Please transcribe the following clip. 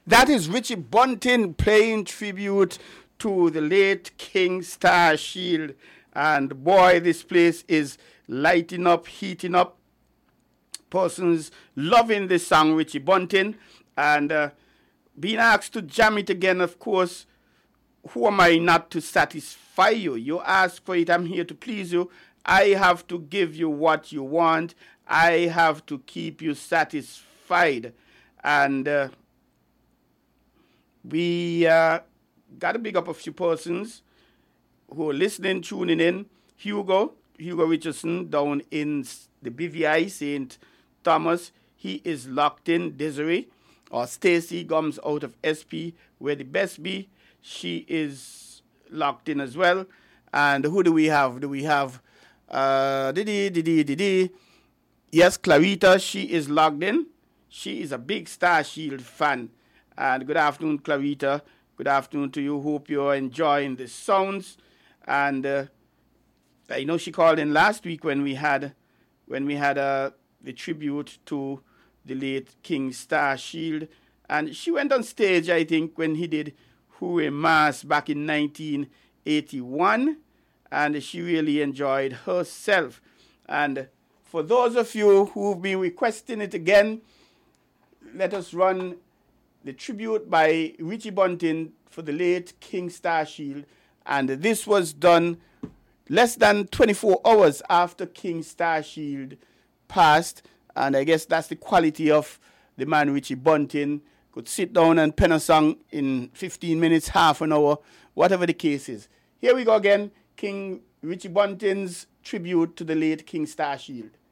That is Richie Bunting playing tribute to the late King Starshield. And boy, this place is lighting up, heating up. Persons loving this song, Richie Bunting. And being asked to jam it again, of course. Who am I not to satisfy you? You ask for it, I'm here to please you. I have to give you what you want. I have to keep you satisfied. And we got to big up a few persons who are listening, tuning in. Hugo Richardson down in the BVI, St. Thomas. He is locked in. Desiree or Stacy comes out of SP, where the best be. She is locked in as well. And who do we have? Yes, Clarita, she is logged in. She is a big Starshield fan. And good afternoon, Clarita. Good afternoon to you. Hope you're enjoying the sounds. And I know she called in last week when we had the tribute to the late King Starshield. And she went on stage, I think, when he did Hooray Mass back in 1981, and she really enjoyed herself. And for those of you who've been requesting it again, let us run the tribute by Richie Bunting for the late King Starshield. And this was done less than 24 hours after King Starshield passed. And I guess that's the quality of the man Richie Bunting. Could sit down and pen a song in 15 minutes, half an hour, whatever the case is. Here we go again, King Richie Bunting's tribute to the late King Starshield.